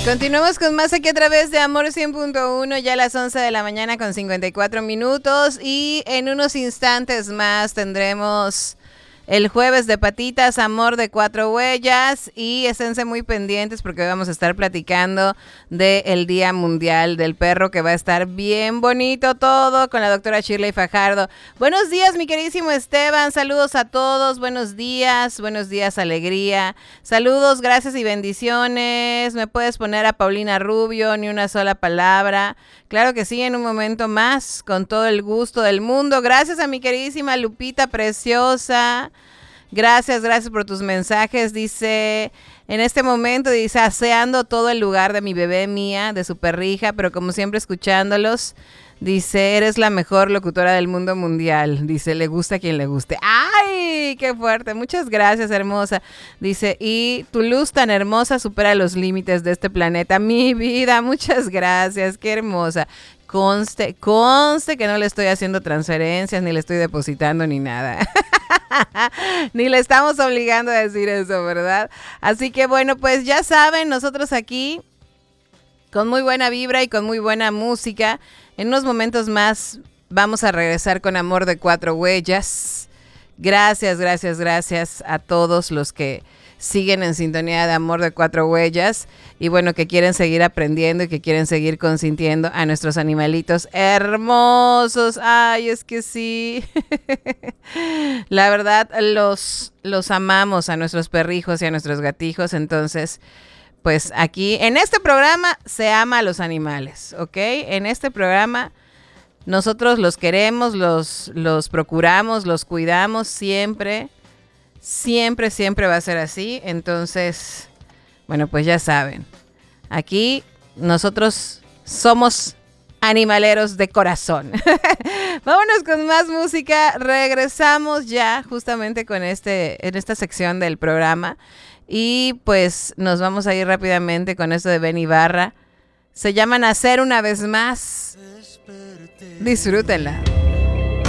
Continuamos con más aquí a través de Amor 100.1, ya a las 11 de la mañana con 54 minutos y en unos instantes más tendremos el jueves de patitas, amor de 4 huellas y esténse muy pendientes porque hoy vamos a estar platicando del Día Mundial del Perro que va a estar bien bonito todo con la doctora Shirley Fajardo. Buenos días mi queridísimo Esteban, saludos a todos, buenos días alegría, saludos, gracias y bendiciones. Me puedes poner a Paulina Rubio, ni una sola palabra. Claro que sí, en un momento más, con todo el gusto del mundo. Gracias a mi queridísima Lupita preciosa. Gracias por tus mensajes. Dice, en este momento, dice, aseando todo el lugar de mi bebé mía, de su perrija, pero como siempre escuchándolos. Dice, eres la mejor locutora del mundo mundial. Dice, le gusta a quien le guste. ¡Ay! ¡Qué fuerte! Muchas gracias, hermosa. Dice, y tu luz tan hermosa supera los límites de este planeta. Mi vida, muchas gracias. ¡Qué hermosa! Conste que no le estoy haciendo transferencias, ni le estoy depositando, ni nada. Ni le estamos obligando a decir eso, ¿verdad? Así que bueno, pues ya saben, nosotros aquí con muy buena vibra y con muy buena música. En unos momentos más vamos a regresar con Amor de 4 huellas. Gracias a todos los que siguen en sintonía de Amor de 4 huellas y bueno, que quieren seguir aprendiendo y que quieren seguir consintiendo a nuestros animalitos hermosos. Ay, es que sí. La verdad, los amamos a nuestros perrijos y a nuestros gatijos, entonces pues aquí, en este programa, se ama a los animales, ¿ok? En este programa, nosotros los queremos, los procuramos, los cuidamos siempre. Siempre va a ser así. Entonces, bueno, pues ya saben. Aquí, nosotros somos animaleros de corazón. Vámonos con más música. Regresamos ya justamente con en esta sección del programa. Y pues nos vamos a ir rápidamente con esto de Ben Ibarra. Se llama Nacer una vez más. Disfrútenla.